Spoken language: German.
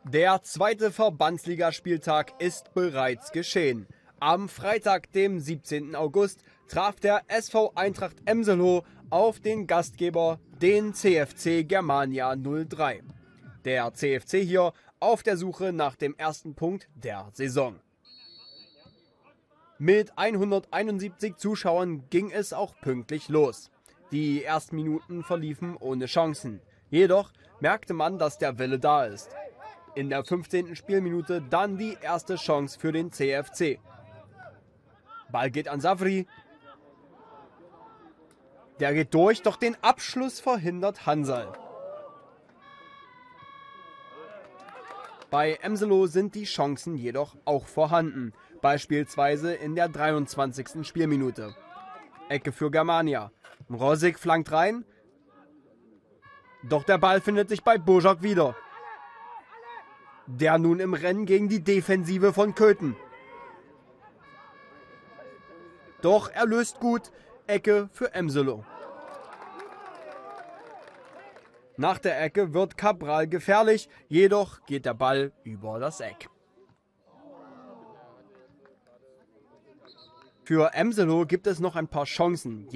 Der zweite Verbandsligaspieltag ist bereits geschehen. Am Freitag, dem 17. August, traf der SV Eintracht Emselow auf den Gastgeber, den CFC Germania 03. Der CFC hier auf der Suche nach dem ersten Punkt der Saison. Mit 171 Zuschauern ging es auch pünktlich los. Die ersten Minuten verliefen ohne Chancen. Jedoch merkte man, dass der Wille da ist. In der 15. Spielminute dann die erste Chance für den CFC. Ball geht an Savri. Der geht durch, doch den Abschluss verhindert Hansal. Bei Emselow sind die Chancen jedoch auch vorhanden. Beispielsweise in der 23. Spielminute. Ecke für Germania. Rosig flankt rein. Doch der Ball findet sich bei Božák wieder. Der nun im Rennen gegen die Defensive von Köthen. Doch er löst gut. Ecke für Emselow. Nach der Ecke wird Cabral gefährlich, jedoch geht der Ball über das Eck. Für Emselow gibt es noch ein paar Chancen.